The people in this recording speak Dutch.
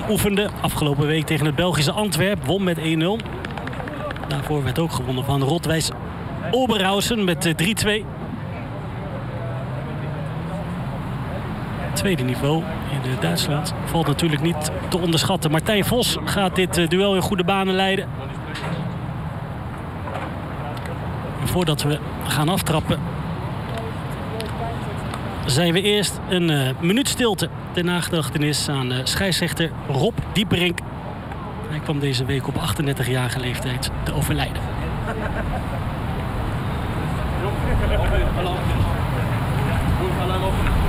oefende. Afgelopen week tegen het Belgische Antwerp. Won met 1-0. Daarvoor werd ook gewonnen van Rotwijs Oberhausen met 3-2. Tweede niveau in Duitsland. Valt natuurlijk niet te onderschatten. Martijn Vos gaat dit duel in goede banen leiden. En voordat we gaan aftrappen, zijn we eerst een minuut stilte ter nagedachtenis aan scheidsrechter Rob Dieperink. Hij kwam deze week op 38-jarige leeftijd te overlijden. Alarm.